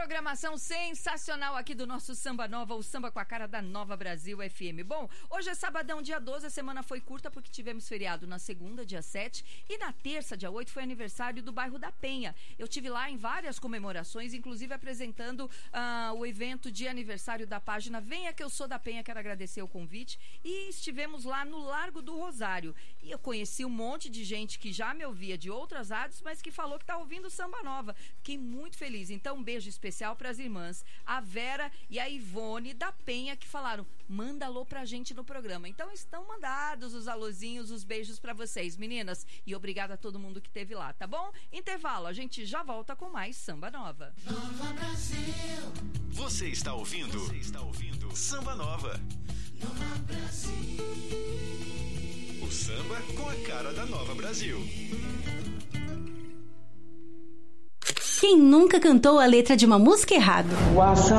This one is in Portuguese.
programação sensacional aqui do nosso Samba Nova, o samba com a cara da Nova Brasil FM. Bom, hoje é sabadão, dia 12, a semana foi curta porque tivemos feriado na segunda, dia 7, e na terça, dia 8, foi aniversário do bairro da Penha. Eu tive lá em várias comemorações, inclusive apresentando o evento de aniversário da página Venha Que Eu Sou da Penha, quero agradecer o convite, e estivemos lá no Largo do Rosário. E eu conheci um monte de gente que já me ouvia de outras rádios, mas que falou que tá ouvindo Samba Nova. Fiquei muito feliz. Então, um beijo especial para as irmãs, a Vera e a Ivone da Penha, que falaram, manda alô pra gente no programa. Então, estão mandados os alôzinhos, os beijos para vocês, meninas. E obrigada a todo mundo que esteve lá, tá bom? Intervalo, a gente já volta com mais Samba Nova. Nova Brasil. Você está ouvindo? Samba Nova. Nova Brasil. O samba com a cara da Nova Brasil. Quem nunca cantou a letra de uma música errado? What's